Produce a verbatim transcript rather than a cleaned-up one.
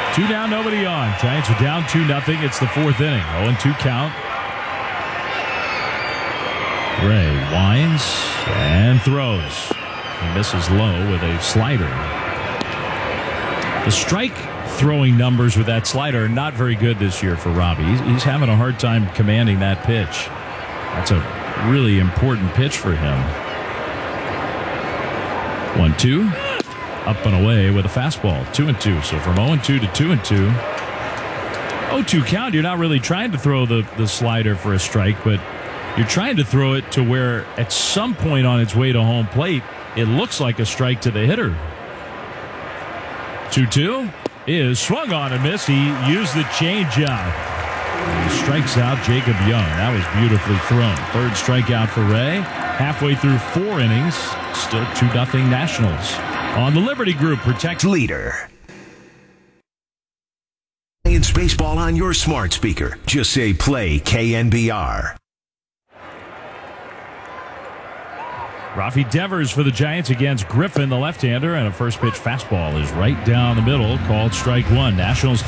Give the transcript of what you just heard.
Two down, nobody on. Giants are down two nothing. It's the fourth inning. oh and two count. Ray winds and throws. He misses low with a slider. The strike throwing numbers with that slider are not very good this year for Robbie. He's, he's having a hard time commanding that pitch. That's a really important pitch for him. one two. Up and away with a fastball. two and two. So from oh and two to two and two. oh two count. You're not really trying to throw the, the slider for a strike, but you're trying to throw it to where at some point on its way to home plate, it looks like a strike to the hitter. two two is swung on and missed. He used the changeup. He strikes out Jacob Young. That was beautifully thrown. Third strikeout for Ray. Halfway through four innings. Still two nothing Nationals. On the Liberty Group, protect leader. Giants baseball on your smart speaker. Just say play K N B R. Rafi Devers for the Giants against Griffin, the left-hander, and a first pitch fastball is right down the middle, called strike one. Nationals